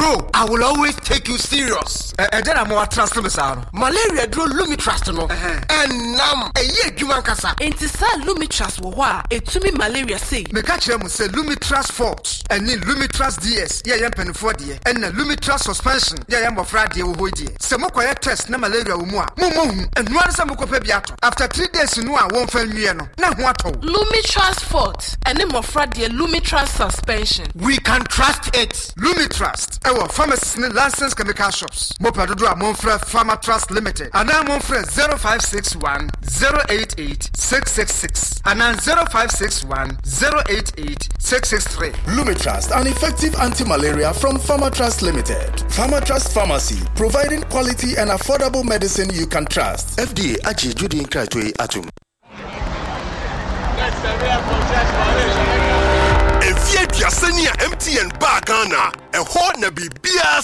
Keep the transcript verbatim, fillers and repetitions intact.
Bro, I will always take you serious. And then I'm more trust me, sir. Malaria drew Lumitrust no. And now a year Juman Casa. Ain't it sad Lumitrust wa a to me malaria say. Me catch him say Lumitrust Force and then Lumitrust D S. Yeah, yam pen for dear. And the Lumitrust suspension. Yeah, yam of Friday wo dear. Some more test na malaria umwa. Mumu and one some copebiato. After three days you know I won't fail me no. Now what? Lumitrust Force and then more Friday Lumitrust suspension. We can trust it. Lumitrust. Our pharmacists and licensed chemical shops. Mopa do a Monfre Pharma Trust Limited. And now Monfre zero five six one zero eight eight six six six. And now zero five six one zero eight eight six six three. Lumitrust, an effective anti-malaria from Pharma Trust Limited. Pharma Trust Pharmacy, providing quality and affordable medicine you can trust. F D A Aji Judy Nkratwe Atum. If you are M T N Bagana, a hot na be beer